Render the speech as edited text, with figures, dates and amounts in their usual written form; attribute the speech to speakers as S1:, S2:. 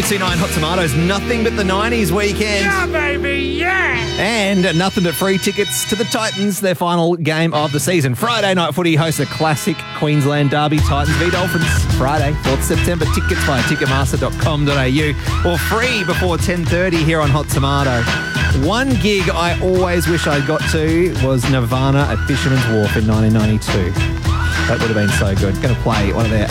S1: 1029 Hot Tomatoes, nothing but the 90s weekend.
S2: Yeah, baby, yeah!
S1: And nothing but free tickets to the Titans, their final game of the season. Friday Night Footy hosts a classic Queensland derby, Titans v Dolphins. Friday, 4th September. Tickets via ticketmaster.com.au or free before 10:30 here on Hot Tomato. One gig I always wish I'd got to was Nirvana at Fisherman's Wharf in 1992. That would have been so good. Going to play one of their